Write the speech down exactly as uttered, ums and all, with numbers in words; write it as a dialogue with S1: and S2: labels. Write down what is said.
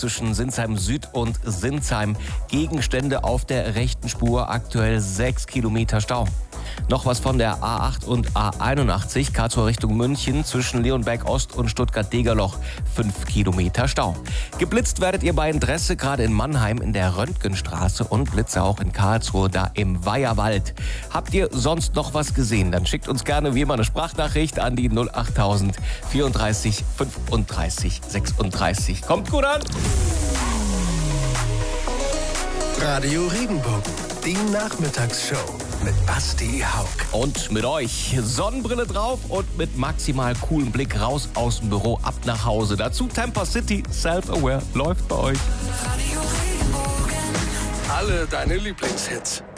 S1: zwischen Sinsheim Süd und Sinsheim. Gegenstände auf der rechten Spur, aktuell sechs Kilometer Stau. Noch was von der A acht und A einundachtzig, Karlsruhe Richtung München, zwischen Leonberg Ost und Stuttgart-Degerloch, fünf Kilometer Stau. Geblitzt werdet ihr bei Interesse, gerade in Mannheim in der Röntgenstraße und Blitze auch in Karlsruhe, da im Weiherwald. Habt ihr sonst noch was gesehen? Dann schickt uns gerne wie immer eine Sprachnachricht an die null achttausend vierunddreißig fünfunddreißig sechsunddreißig. Kommt gut an!
S2: Radio Regenbogen, die Nachmittagsshow mit Basti Haug.
S1: Und mit euch Sonnenbrille drauf und mit maximal coolem Blick raus aus dem Büro, ab nach Hause. Dazu Tampa City, Self-Aware, läuft bei euch.
S2: Radio Regenbogen. Alle deine Lieblingshits.